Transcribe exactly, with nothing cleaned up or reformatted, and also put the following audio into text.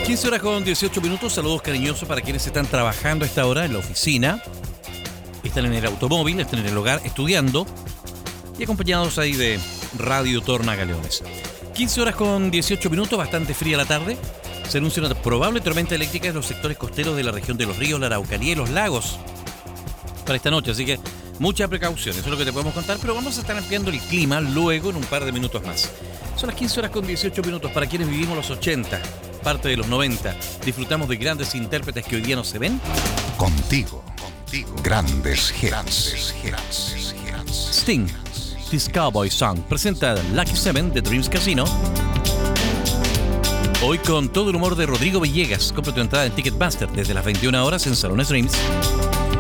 quince horas con dieciocho minutos, saludos cariñosos para quienes están trabajando a esta hora en la oficina, están en el automóvil, están en el hogar estudiando y acompañados ahí de Radio Torna Galeones. quince horas con dieciocho minutos, bastante fría la tarde. Se anuncia una probable tormenta eléctrica en los sectores costeros de la región de los ríos, la Araucanía y los lagos para esta noche, así que mucha precaución, eso es lo que te podemos contar, pero vamos a estar ampliando el clima luego en un par de minutos más. Son las quince horas con dieciocho minutos para quienes vivimos los ochenta, parte de los noventa. Disfrutamos de grandes intérpretes que hoy día no se ven. Contigo, contigo. Grandes hits. Sting, This Cowboy Song, presenta Lucky Seven de Dreams Casino. Hoy con todo el humor de Rodrigo Villegas. Compra tu entrada en Ticketmaster desde las veintiuna horas en Salones Dreams.